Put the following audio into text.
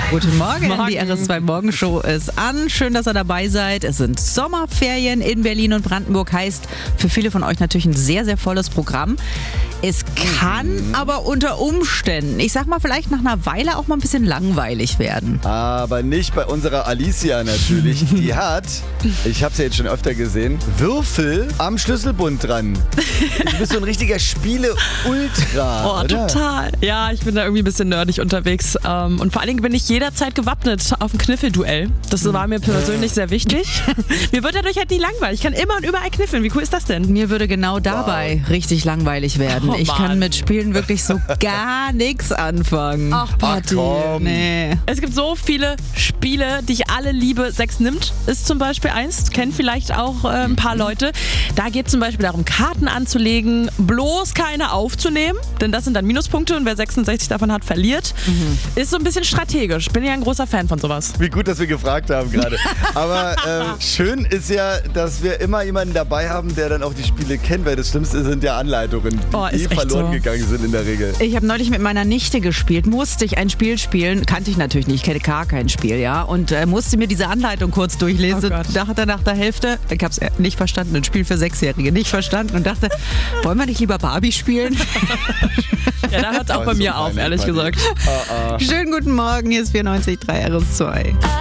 Guten Morgen. Die RS2 Morgenshow ist an. Schön, dass ihr dabei seid. Es sind Sommerferien in Berlin und Brandenburg. Heißt für viele von euch natürlich ein sehr, sehr volles Programm. Es kann aber unter Umständen, ich sag mal vielleicht nach einer Weile auch mal ein bisschen langweilig werden. Aber nicht bei unserer Alicia natürlich. Die hat, ich habe es ja jetzt schon öfter gesehen, Würfel am Schlüsselbund dran. Du bist so ein richtiger Spiele-Ultra, Oh, oder? total. Ja, ich bin da irgendwie ein bisschen nerdig unterwegs. Und vor allen Dingen bin ich jederzeit gewappnet auf ein Kniffelduell. Das war mir persönlich sehr wichtig. Mir wird dadurch halt nie langweilig. Ich kann immer und überall kniffeln. Wie cool ist das denn? Mir würde genau dabei richtig langweilig werden. Oh, ich kann Mann. mit Spielen wirklich so gar nichts anfangen. Ach, Party. komm. Nee. Es gibt so viele Spiele, die ich alle liebe. 6 nimmt ist zum Beispiel eins. Kennen vielleicht auch ein paar Leute. Da geht es zum Beispiel darum, Karten anzulegen, bloß keine aufzunehmen, denn das sind dann Minuspunkte und wer 66 davon hat, verliert. Ist so ein bisschen strategisch. Bin ja ein großer Fan von sowas. Wie gut, dass wir gefragt haben gerade. Aber schön ist ja, dass wir immer jemanden dabei haben, der dann auch die Spiele kennt, weil das Schlimmste sind ja Anleitungen, Oh, die ist echt verloren so. gegangen sind in der Regel. Ich habe neulich mit meiner Nichte gespielt, musste ich ein Spiel spielen, kannte ich natürlich nicht, ich kenne gar kein Spiel, ja, und musste mir diese Anleitung kurz durchlesen. Oh Gott. Dachte nach der Hälfte, ich habe es nicht verstanden, ein Spiel für 6-Jährige, nicht verstanden und dachte, wollen wir nicht lieber Barbie spielen? Ja, da hört es auch bei so mir auf, peinlich, ehrlich Manni. gesagt. Schönen guten Morgen, hier ist 94.3 RS2.